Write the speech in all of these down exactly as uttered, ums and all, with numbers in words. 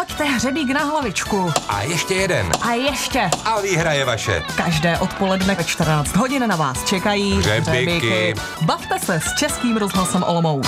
Hoďte hřebík na hlavičku. A ještě jeden. A ještě. A výhra je vaše. Každé odpoledne ve čtrnáct hodin na vás čekají hřebíky. hřebíky. Bavte se s Českým rozhlasem Olomouc.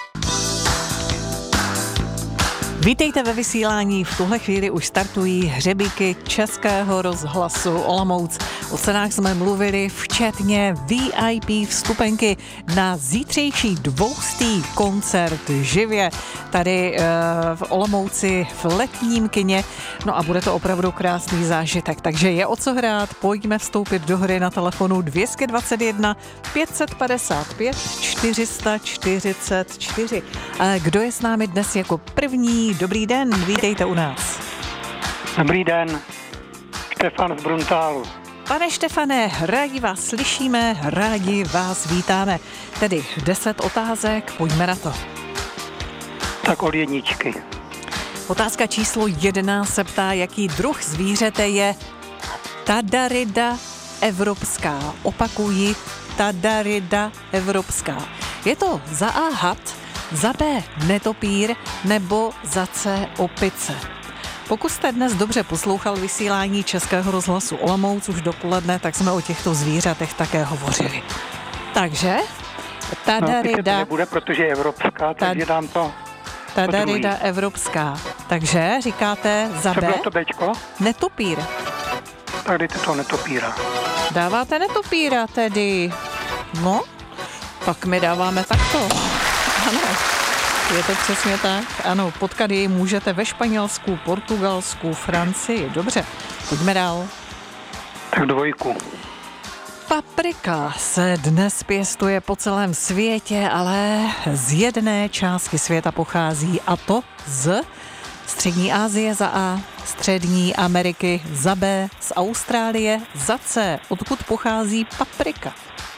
Vítejte ve vysílání, v tuhle chvíli už startují hřebíky Českého rozhlasu Olomouc. O cenách jsme mluvili, včetně V I P vstupenky na zítřejší dvoustý koncert živě tady e, v Olomouci v letním kině. No a bude to opravdu krásný zážitek, takže je o co hrát. Pojďme vstoupit do hry na telefonu dvě stě dvacet jedna pět set padesát pět čtyři sta čtyřicet čtyři. A kdo je s námi dnes jako první? Dobrý den, vítejte u nás. Dobrý den, Štefan z Bruntálu. Pane Štefane, rádi vás slyšíme, rádi vás vítáme. Tedy deset otázek, pojďme na to. Tak od jedničky. Otázka číslo jedenáct se ptá, jaký druh zvířete je Tadarida evropská. Opakuji, Tadarida evropská. Je to za A had, za B netopír nebo za C opice. Pokud jste dnes dobře poslouchal vysílání Českého rozhlasu Olomouc už dopoledne, tak jsme o těchto zvířatech také hovořili. Takže Tadarida... No, nebude, protože je evropská, takže dám to... Tadarida evropská. Takže říkáte za Co B? bylo to Bčko? Netopír. Tak dejte to netopíra. Dáváte netopíra tedy. No, tak my dáváme takto. Ano, je to přesně tak. Ano, potkat jej můžete ve Španělsku, Portugalsku, Francii. Dobře, pojďme dál. Tak dvojku. Paprika se dnes pěstuje po celém světě, ale z jedné části světa pochází, a to z Střední Asie za A, Střední Ameriky za B, z Austrálie za C. Odkud pochází paprika?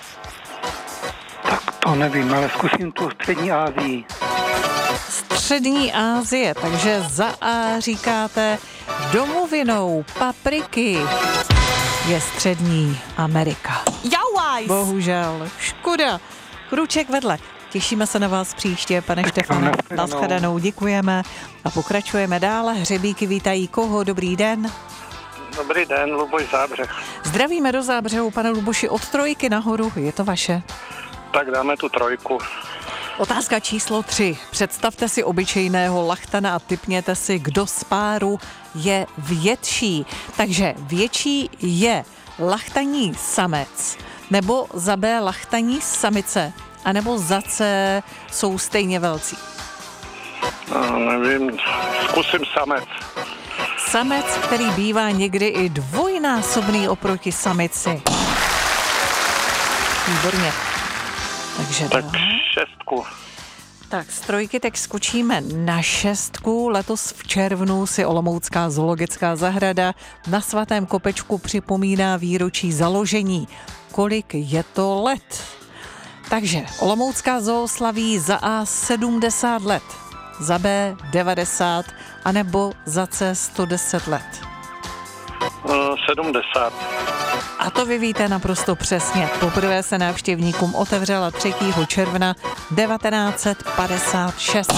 Tak to nevím, ale zkusím tu Střední Asii. Střední Asie, takže za A říkáte, domovinou papriky je Střední Amerika. Jauajs! Bohužel, škoda. Kruček vedle. Těšíme se na vás příště, pane Štefane. Nashledanou, děkujeme a pokračujeme dále. Hřebíky vítají koho? Dobrý den. Dobrý den, Luboš Zábřeh. Zdravíme do Zábřehu, pane Luboši, od trojky nahoru, je to vaše. Tak dáme tu trojku. Otázka číslo tři. Představte si obyčejného lachtana a tipněte si, kdo z páru je větší. Takže větší je lachtaní samec, nebo za B lachtaní samice, anebo za C jsou stejně velcí. No, nevím, zkusím samec. Samec, který bývá někdy i dvojnásobný oproti samici. Výborně. Takže tak dále. šestku. Tak z trojky teď skočíme na šestku. Letos v červnu si Olomoucká zoologická zahrada na Svatém Kopečku připomíná výročí založení. Kolik je to let? Takže Olomoucká zoo slaví za A sedmdesát let, za B devadesát, anebo za C sto deset let. Uh, sedmdesát. A to vy víte naprosto přesně. Poprvé se návštěvníkům otevřela třetího června devatenáct set padesát šest.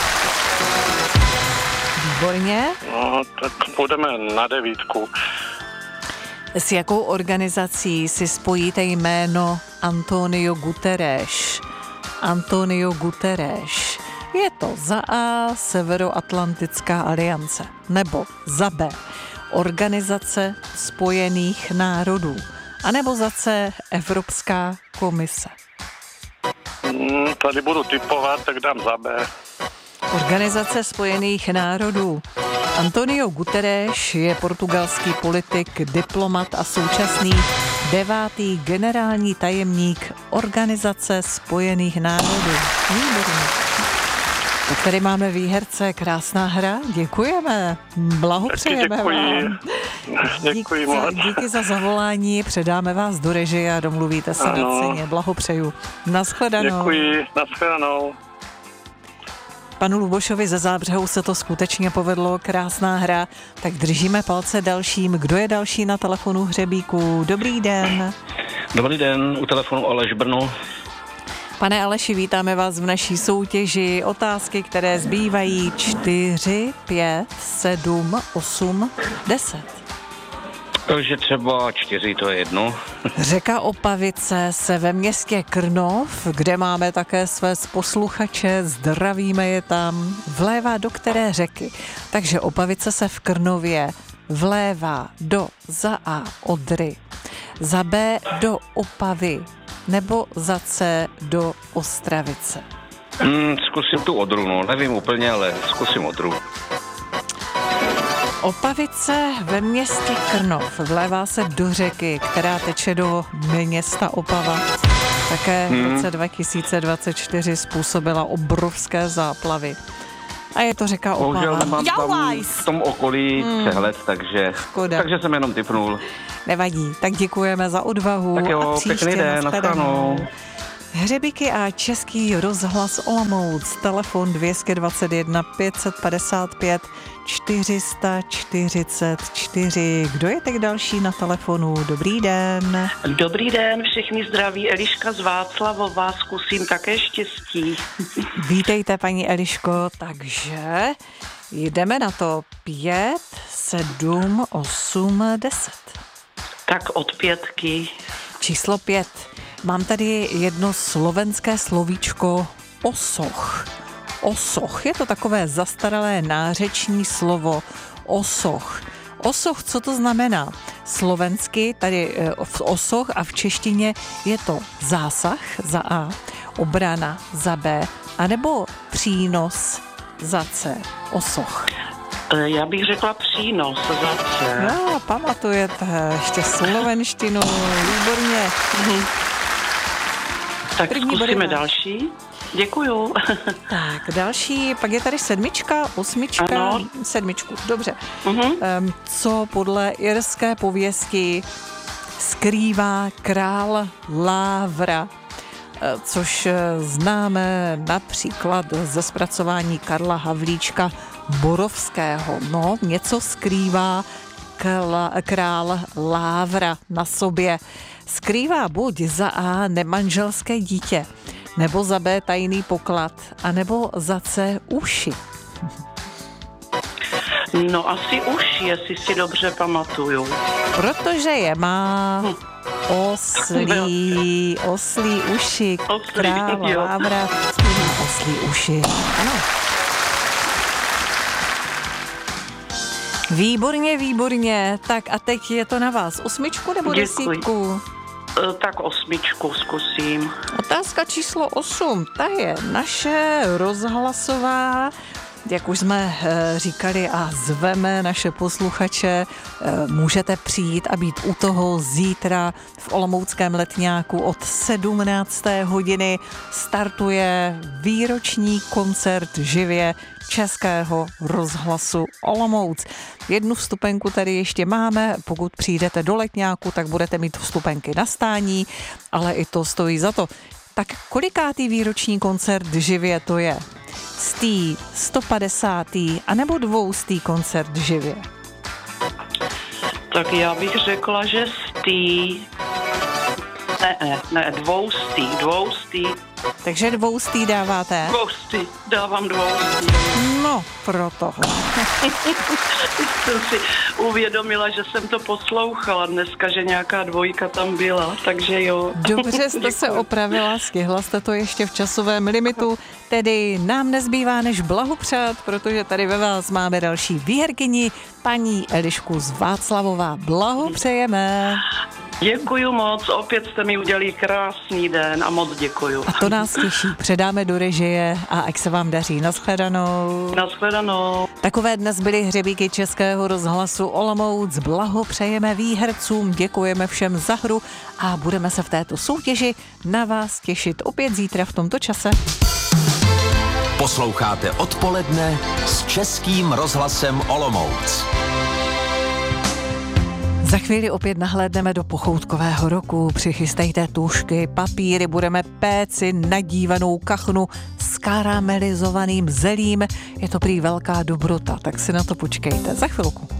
Výborně. No, tak půjdeme na devítku. S jakou organizací si spojíte jméno Antonio Guterres? Antonio Guterres. Je to za A Severoatlantická aliance, nebo za B Organizace spojených národů, anebo za C Evropská komise. Hmm, tady budu tipovat, tak dám za B. Organizace spojených národů. Antonio Guterres je portugalský politik, diplomat a současný devátý generální tajemník Organizace spojených národů. Výborně. Tak tady máme výherce, krásná hra, děkujeme, blahopřejeme vám. Děkuji moc. Díky, díky za zavolání, předáme vás do režie a domluvíte se ano. na ceně, blahopřeju. Nashledanou. Děkuji, nashledanou. Panu Lubošovi ze Zábřehu se to skutečně povedlo, krásná hra, tak držíme palce dalším. Kdo je další na telefonu hřebíku? Dobrý den. Dobrý den, u telefonu Aleš Brno. Pane Aleši, vítáme vás v naší soutěži. Otázky, které zbývají čtyři, pět, sedm, osm, deset. Takže třeba čtyři, to je jedno. Řeka Opavice se ve městě Krnov, kde máme také své posluchače, zdravíme je tam, vlévá do které řeky. Takže Opavice se v Krnově vlévá do za A Odry, za B do Opavy nebo za C do Ostravice. Hmm, zkusím tu Odru, no nevím úplně, ale zkusím Odru. Opavice ve městě Krnov vlévá se do řeky, která teče do města Opava. Také v roce dva tisíce dvacet čtyři způsobila obrovské záplavy. A je to řeka Opava. Bohužel nemám tam v tom okolí Hmm. přehled, takže, takže jsem jenom tipnul. Nevadí, tak děkujeme za odvahu. Tak jo, a příště pěkný den, nashledanou. Hřebíky a Český rozhlas Olomouc, telefon dvě stě dvacet jedna pět set padesát pět čtyři sta čtyřicet čtyři. Kdo je teď další na telefonu? Dobrý den. Dobrý den, všechny zdraví, Eliška z Václavova, zkusím také štěstí. Vítejte, paní Eliško, takže jdeme na to. Pět, sedm, osm, deset. Tak od pětky. Číslo pět. Mám tady jedno slovenské slovíčko osoch. Osoch, je to takové zastaralé nářeční slovo osoch. Osoch, co to znamená? Slovensky, tady v osoch a v češtině je to zásah za A, obrana za B, anebo přínos za C. Osoch. Já bych řekla přínos za C. No, pamatujete, ještě slovenštinu, výborně. Mhm. Tak První zkusíme body. další. Děkuju. Tak, další, pak je tady sedmička, osmička, Ano. sedmičku, dobře. Mhm. Um, co podle irské pověsti skrývá král Lávra, eh, což eh, známe například ze zpracování Karla Havlíčka Borovského. No, něco skrývá kla, král Lávra na sobě. Skrývá buď za A nemanželské dítě, nebo za B tajný poklad, anebo za C uši. No asi už, jestli si dobře pamatuju. Protože je má oslí, oslí uši, Oslí, král jo. Lávra má oslí uši. Ano. Výborně, výborně. Tak a teď je to na vás. Osmičku nebo Děkuji. desítku? E, Tak osmičku zkusím. Otázka číslo osm, ta je naše rozhlasová, jak už jsme e, říkali a zveme naše posluchače, e, můžete přijít a být u toho zítra v Olomouckém letňáku od sedmnácté hodiny. Startuje výroční koncert živě Českého rozhlasu Olomouc. Jednu vstupenku tady ještě máme, pokud přijdete do letňáku, tak budete mít vstupenky na stání, ale i to stojí za to. Tak kolikátý výroční koncert živě to je? Stý, sto padesátý anebo dvoustý koncert živě? Tak já bych řekla, že stý. Ne, ne, ne, dvoustý, dvoustý, Takže dvoustý dáváte? dvoustý, dávám dvoustý. No, proto. Jsem si uvědomila, že jsem to poslouchala dneska, že nějaká dvojka tam byla, takže jo. Dobře jste se Děkuji. opravila, stihla jste to ještě v časovém limitu, tedy nám nezbývá než blahopřát, protože tady ve vás máme další výherkyni, paní Elišku z Václavova. Blahopřejeme. Děkuju moc, opět jste mi udělali krásný den a moc děkuju. A to nás těší. Předáme do režie a ať se vám daří. Naschledanou. Nashledanou. Takové dnes byly hřebíky Českého rozhlasu Olomouc. Blahopřejeme výhercům, děkujeme všem za hru a budeme se v této soutěži na vás těšit opět zítra v tomto čase. Posloucháte Odpoledne s Českým rozhlasem Olomouc. Za chvíli opět nahlédneme do pochoutkového roku. Přichystejte tušky, papíry, budeme péci nadívanou kachnu s karamelizovaným zelím. Je to prý velká dobrota, tak si na to počkejte. Za chvilku.